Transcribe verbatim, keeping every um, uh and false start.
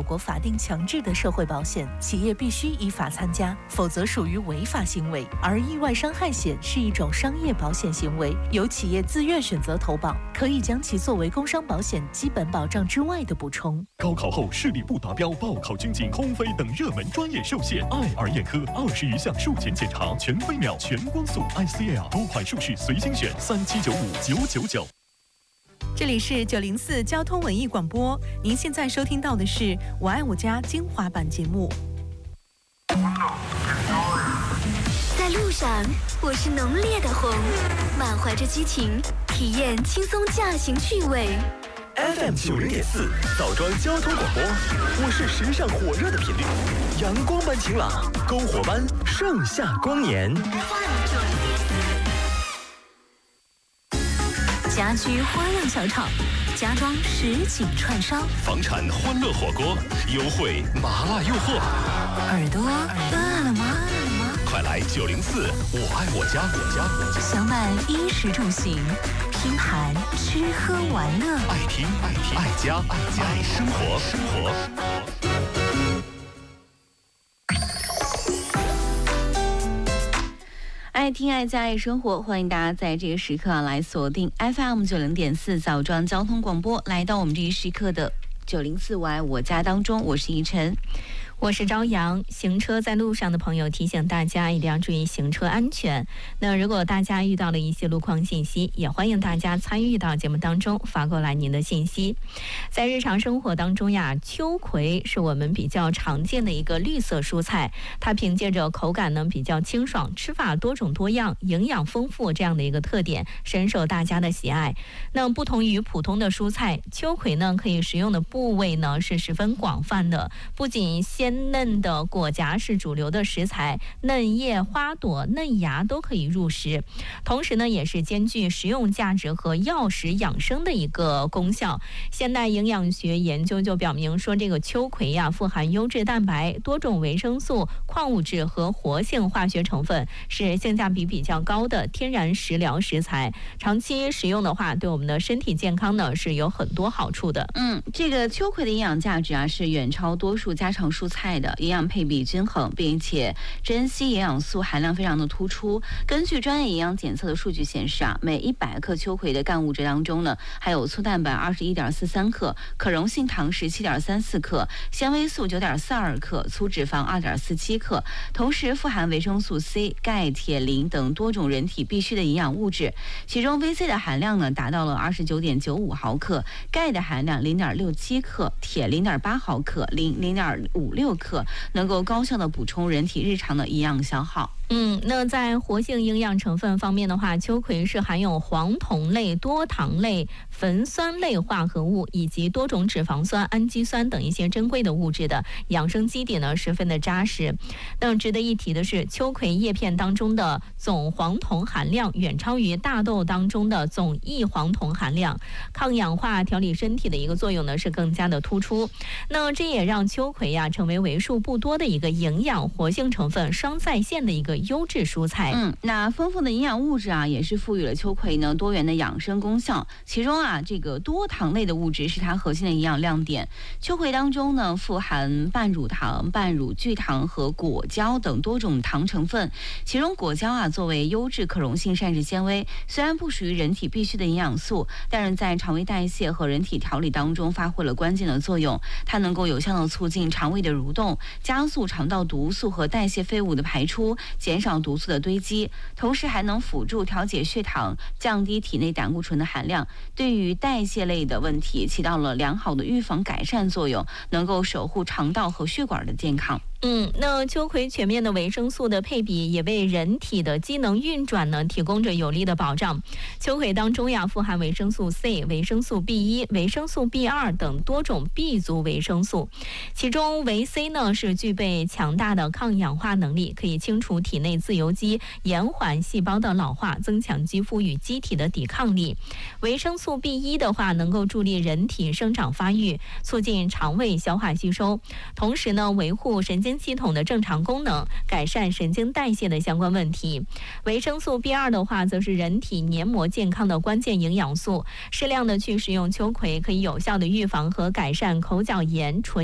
国法定强制的社会保险，企业必须依法参加，否则属于违法行为。而意外伤害险是一种商业保险行为，由企业自愿选择投保，可以将其作为工伤保险基本保障之外的补充。 高考后视力不达标、报考军警、空飞等热门专业受限，爱尔眼科二十余项术前检查，全飞秒、全光速 I C L 多款术式随心选，三七九五九九九。 这里是九零四交通文艺广播，您现在收听到的是《我爱我家》精华版节目。 在路上，我是浓烈的红，满怀着激情，体验轻松驾行趣味。 F M 九零点四枣庄交通广播，我是时尚火热的频率，阳光般晴朗，篝火般盛夏光年。 家居花样小厂，家装实景串烧， 房产欢乐火锅，优惠麻辣诱惑。 耳朵饿了吗？ 快来九零四，我爱我家，我家我家， 相伴衣食住行，拼盘吃喝玩乐， 爱听爱听爱家爱家爱生活生活。 爱听爱家爱生活，欢迎大家在这个时刻、啊、来锁定 F M 九零点四枣庄交通广播，来到我们这一时刻的九零四我爱我家当中，我是依晨。 我是朝阳。行车在路上的朋友，提醒大家一定要注意行车安全。那如果大家遇到了一些路况信息，也欢迎大家参与到节目当中，发过来您的信息。在日常生活当中呀，秋葵是我们比较常见的一个绿色蔬菜，它凭借着口感呢比较清爽，吃法多种多样，营养丰富这样的一个特点，深受大家的喜爱。那不同于普通的蔬菜，秋葵呢可以食用的部位呢是十分广泛的，不仅鲜鲜嫩的果荚是主流的食材，嫩叶、花朵、嫩芽都可以入食，同时呢也是兼具食用价值和药食养生的一个功效。现代营养学研究就表明说，这个秋葵呀、啊、富含优质蛋白、多种维生素、矿物质和活性化学成分，是性价比比较高的天然食疗食材。长期食用的话，对我们的身体健康呢是有很多好处的。 嗯，这个秋葵的营养价值啊是远超多数家常蔬菜的，营养配比均衡，并且珍稀营养素含量非常的突出。根据专业营养检测的数据显示啊，每一百克秋葵的干物质当中呢，还有粗蛋白二十一点四三克，可溶性糖十七点三四克，纤维素九点四二克，粗脂肪二点四七克，同时富含维生素 C、钙、铁、磷等多种人体必需的营养物质。其中 V C 的含量呢达到了二十九点九五毫克，钙的含量零点六七克，铁零点八毫克，磷零点五六克，能够高效的补充人体日常的营养消耗。 嗯，那在活性营养成分方面的话，秋葵是含有黄酮类、多糖类、酚酸类化合物以及多种脂肪酸、氨基酸等一些珍贵的物质的，养生基底呢十分的扎实。那值得一提的是，秋葵叶片当中的总黄酮含量远超于大豆当中的总异黄酮含量，抗氧化、调理身体的一个作用呢是更加的突出。那这也让秋葵呀、啊、成为为数不多的一个营养活性成分双在线的一个优质蔬菜。 嗯，那丰富的营养物质啊，也是赋予了秋葵呢多元的养生功效。其中啊，这个多糖类的物质是它核心的营养亮点。秋葵当中呢，富含半乳糖、半乳聚糖和果胶等多种糖成分。其中果胶啊，作为优质可溶性膳食纤维，虽然不属于人体必需的营养素，但是在肠胃代谢和人体调理当中发挥了关键的作用。它能够有效的促进肠胃的蠕动，加速肠道毒素和代谢废物的排出，减少毒素的堆积，同时还能辅助调节血糖，降低体内胆固醇的含量，对于代谢类的问题起到了良好的预防改善作用，能够守护肠道和血管的健康。 嗯，那秋葵全面的维生素的配比也为人体的机能运转呢提供着有力的保障。秋葵当中呀，富含维生素 C、维生素 B 一、维生素 B 二等多种 B 族维生素，其中维 C 呢是具备强大的抗氧化能力，可以清除体内自由基，延缓细胞的老化，增强肌肤与机体的抵抗力。维生素 B 一 的话，能够助力人体生长发育，促进肠胃消化吸收，同时呢维护神经系统的正常功能，改善神经代谢的相关问题。维生素 B 二 的话，则是人体黏膜健康的关键营养素。适量的去食用秋葵，可以有效的预防和改善口角炎、唇